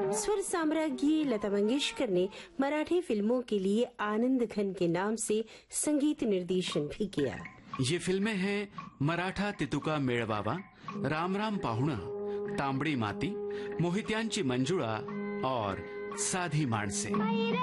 स्वर साम्राज्ञी लता मंगेशकर ने मराठी फिल्मों के लिए आनंद घन के नाम से संगीत निर्देशन भी किया। ये फिल्में हैं मराठा तितुका मेळवावा, राम राम पाहुणा, तांबडी माती, मोहित्यांची मंजुळा और साधी माणसे।